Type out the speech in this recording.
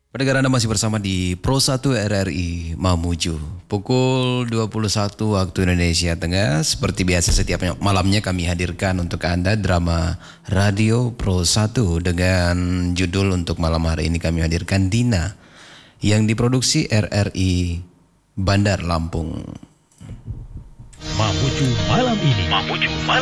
Pendengar Anda masih bersama di Pro 1 RRI Mamuju. Pukul 21 waktu Indonesia Tengah. Seperti biasa setiap malamnya kami hadirkan untuk Anda drama Radio Pro 1 dengan judul untuk malam hari ini kami hadirkan Dina yang diproduksi RRI Bandar Lampung. Mamuju malam ini.